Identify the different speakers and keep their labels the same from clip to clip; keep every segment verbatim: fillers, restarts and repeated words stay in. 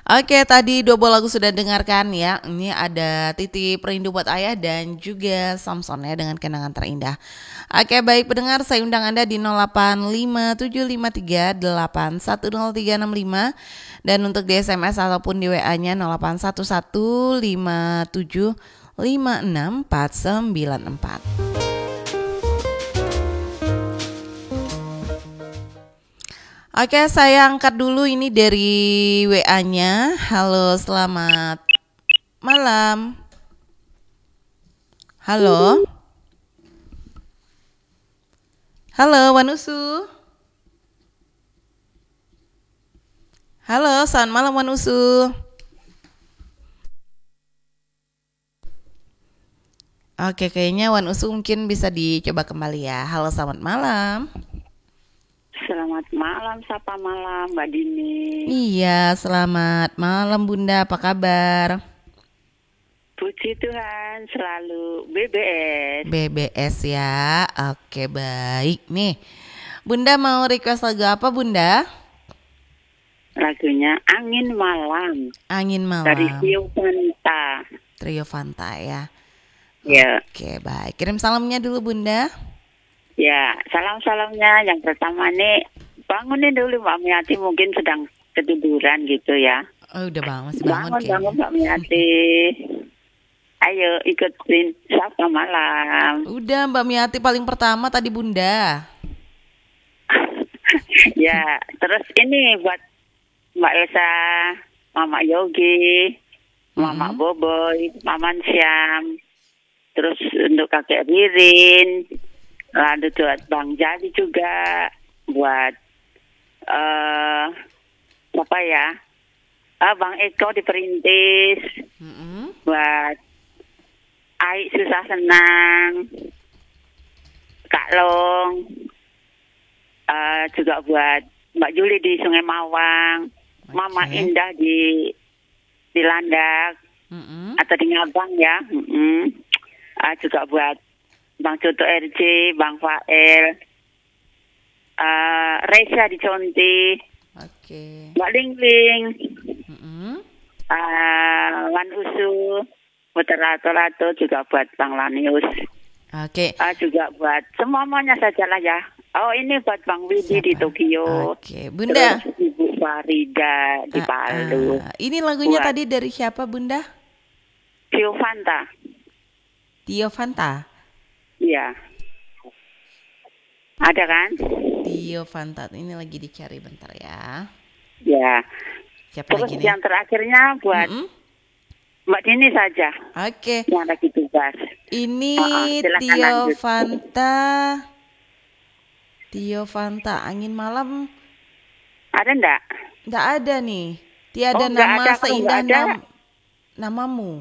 Speaker 1: Oke, tadi dua buah lagu sudah dengarkan ya. Ini ada Titip Rindu Buat Ayah dan juga Samson ya dengan Kenangan Terindah. Oke, baik pendengar, saya undang Anda di nol delapan lima tujuh lima tiga delapan satu nol tiga enam lima dan untuk di S M S ataupun di W A-nya nol delapan satu satu lima tujuh lima enam empat sembilan empat. Oke, saya angkat dulu ini dari W A-nya. Halo, selamat malam. Halo. Halo, Wanusu. Halo, selamat malam Wanusu. Oke, kayaknya Wanusu mungkin bisa dicoba kembali ya. Halo, selamat malam.
Speaker 2: Selamat malam, sapa malam Mbak Dini.
Speaker 1: Iya, selamat malam Bunda, apa kabar?
Speaker 2: Puji Tuhan, selalu B B S.
Speaker 1: B B S ya, oke baik nih. Bunda mau request lagu apa Bunda?
Speaker 2: Lagunya Angin Malam.
Speaker 1: Angin Malam.
Speaker 2: Dari Trio Fanta.
Speaker 1: Trio Fanta ya.
Speaker 2: Ya.
Speaker 1: Oke baik, kirim salamnya dulu Bunda.
Speaker 2: Ya, salam-salamnya yang pertama nih, bangunin dulu Mbak Miati, mungkin sedang ketiduran gitu ya.
Speaker 1: Oh udah bangun, masih bangun
Speaker 2: Bangun,
Speaker 1: kayaknya.
Speaker 2: bangun Mbak Miati. Ayo ikutin Sapa Malam.
Speaker 1: Udah Mbak Miati paling pertama tadi Bunda.
Speaker 2: Ya, terus ini buat Mbak Elsa, Mama Yogi, Mama
Speaker 1: Mm-hmm.
Speaker 2: Boboy, Maman Syam, terus untuk kakek Ririn, lalu buat Bang Jadi juga, buat uh, apa ya, uh, Bang Eko di Perintis,
Speaker 1: Mm-hmm.
Speaker 2: buat Ai Susah Senang, Kak Long, uh, juga buat Mbak Juli di Sungai Mawang, okay. Mama Indah di di Landak,
Speaker 1: Mm-hmm.
Speaker 2: atau di Ngabang ya, mm-hmm. uh, juga buat Bang Coto R J, Bang Fael, uh, Reza di Conti,
Speaker 1: Oke.
Speaker 2: Mbak Ling Ling,
Speaker 1: Mm-hmm.
Speaker 2: uh, Wan Usu, Muterato-rato juga buat Bang Lanius,
Speaker 1: Oke.
Speaker 2: uh, juga buat semuanya sajalah ya. Oh ini buat Bang Widi
Speaker 1: Siapa?
Speaker 2: di Tokyo.
Speaker 1: Oke, Bunda.
Speaker 2: Terus Ibu Farida di
Speaker 1: Ah,
Speaker 2: Palu.
Speaker 1: ah. Ini lagunya
Speaker 2: Buat
Speaker 1: tadi dari siapa Bunda?
Speaker 2: Trio Fanta.
Speaker 1: Tio Fanta.
Speaker 2: Iya. Ada kan?
Speaker 1: Tio Fanta ini lagi dicari bentar ya.
Speaker 2: Ya.
Speaker 1: Siapa
Speaker 2: Terus
Speaker 1: lagi nih?
Speaker 2: yang terakhirnya buat
Speaker 1: Mm-mm.
Speaker 2: Mbak Dini saja
Speaker 1: Oke.
Speaker 2: yang lagi tugas.
Speaker 1: Ini
Speaker 2: Uh-uh, silakan
Speaker 1: Tio
Speaker 2: lanjut.
Speaker 1: Fanta. Tio Fanta Angin Malam.
Speaker 2: Ada enggak?
Speaker 1: Nggak ada nih. Tiada
Speaker 2: Oh, nggak
Speaker 1: nama
Speaker 2: ada. Kalau
Speaker 1: seindah
Speaker 2: nggak ada,
Speaker 1: nam- namamu.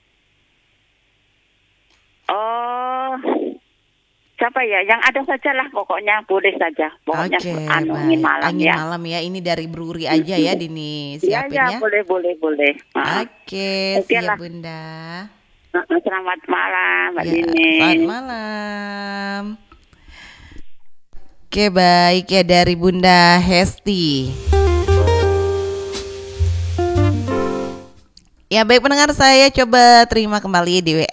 Speaker 2: oh siapa ya? Yang ada sajalah pokoknya, boleh saja. Pokoknya
Speaker 1: Oke,
Speaker 2: anu,
Speaker 1: baik.
Speaker 2: angin malam
Speaker 1: Angin
Speaker 2: ya.
Speaker 1: malam ya. Ini dari Bruri aja ya Dini
Speaker 2: Iya,
Speaker 1: siapin
Speaker 2: ya,
Speaker 1: ya.
Speaker 2: boleh, boleh, boleh. Uh-uh.
Speaker 1: Oke,
Speaker 2: Oke
Speaker 1: siap
Speaker 2: lah.
Speaker 1: Bunda.
Speaker 2: Uh-uh, selamat malam, Mbak
Speaker 1: Ya,
Speaker 2: Dini.
Speaker 1: selamat malam. Oke, baik ya dari Bunda Hesti. Ya baik pendengar, saya coba terima kembali di W